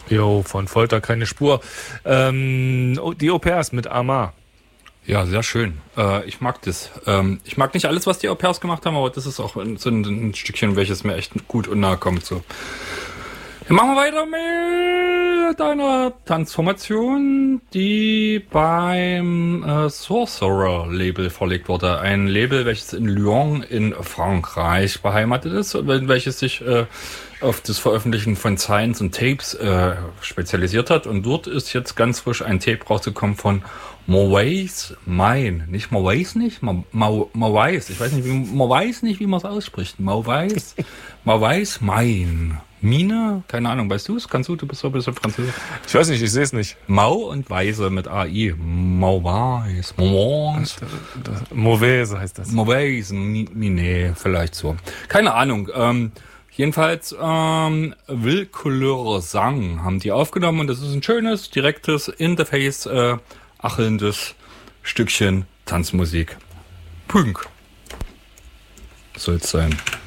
Jo, von Folter keine Spur. Die Au-pairs mit Amar. Ja, sehr schön. Ich mag das. Ich mag nicht alles, was die Au-pairs gemacht haben, aber das ist auch so ein Stückchen, welches mir echt gut und nahe kommt. So. Dann machen wir weiter mit einer Tanzformation, die beim Sorcerer-Label verlegt wurde. Ein Label, welches in Lyon in Frankreich beheimatet ist, welches sich auf das Veröffentlichen von Signs und Tapes spezialisiert hat. Und dort ist jetzt ganz frisch ein Tape rausgekommen von Mauvais Mine. Nicht Mauvais nicht? Mauvais. Ich weiß nicht, wie man es ausspricht. Mauvais Mine. Mine? Keine Ahnung, weißt du es? Kannst du? Du bist so ein bisschen Französisch. Ich weiß nicht, ich sehe es nicht. Mau und Weise mit AI. Mauvais. Mauvaise heißt das. Mauvais Mine, vielleicht so. Keine Ahnung. Jedenfalls Will Couleur Sang haben die aufgenommen und das ist ein schönes, direktes, in-the-face achelndes Stückchen Tanzmusik. Pünk. Soll's sein.